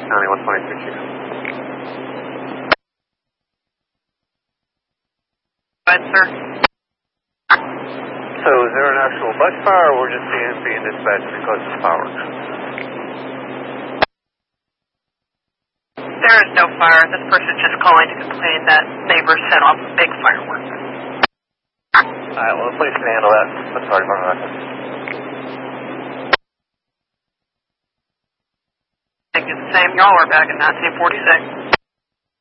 County 122 Chief. Go ahead, sir. So is there an actual bush fire, or we're just being dispatched because of fireworks? There is no fire. This person's just calling to complain that neighbors set off a big firework. Alright, well, the police can handle that. That's fire department record. Thank you. The same. Y'all are back in 1946.